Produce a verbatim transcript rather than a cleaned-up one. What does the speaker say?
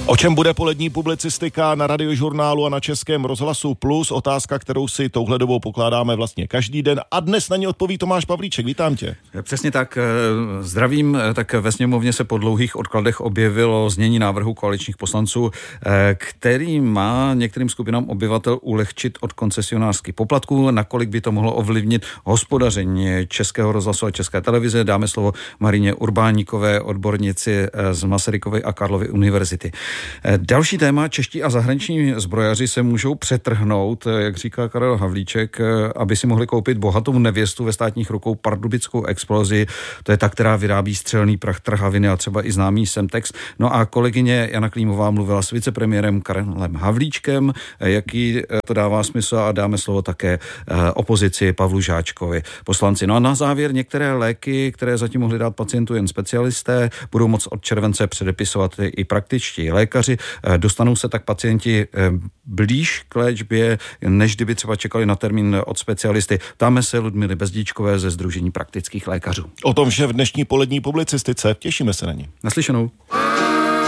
O čem bude polední publicistika na Radiožurnálu a na Českém rozhlasu Plus? Otázka, kterou si touhle dobou pokládáme vlastně každý den a dnes na ně odpoví Tomáš Pavlíček. Vítám tě. Přesně tak, zdravím. Tak ve sněmovně se po dlouhých odkladech objevilo znění návrhu koaličních poslanců, který má některým skupinám obyvatel ulehčit od koncesionářských poplatků. Nakolik by to mohlo ovlivnit hospodaření Českého rozhlasu a České televize? Dáme slovo Marině Urbáníkové, odbornici z Masarykovy a Karlovy univerzity. Další téma, čeští a zahraniční zbrojaři se můžou přetrhnout, jak říká Karel Havlíček, aby si mohli koupit bohatou nevěstu ve státních rukou Pardubickou Explozi. To je ta, která vyrábí střelný prach, trhaviny a třeba i známý Semtex. No a kolegyně Jana Klímová mluvila s vicepremiérem Karelem Havlíčkem, jaký to dává smysl, a dáme slovo také opozici Pavlu Žáčkovi, poslanci. No a na závěr některé léky, které zatím mohli dát pacientů jen specialisté, budou moct od července předepisovat i praktičtí lékaři. Dostanou se tak pacienti blíž k léčbě, než kdyby třeba čekali na termín od specialisty. Ptáme se Ludmily Bezdíčkové ze Sdružení praktických lékařů. O tom vše v dnešní polední publicistice. Těšíme se na ní. Naslyšenou.